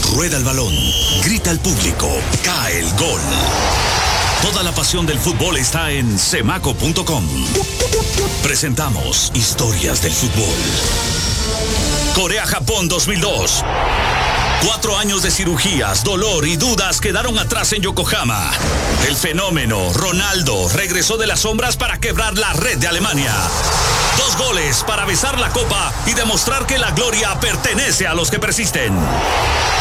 rueda el balón, grita el público, cae el gol. Toda la pasión del fútbol está en Cemaco.com. Presentamos Historias del Fútbol. Corea-Japón 2002. 4 años de cirugías, dolor y dudas quedaron atrás en Yokohama. El fenómeno Ronaldo regresó de las sombras para quebrar la red de Alemania. 2 goles para besar la copa y demostrar que la gloria pertenece a los que persisten.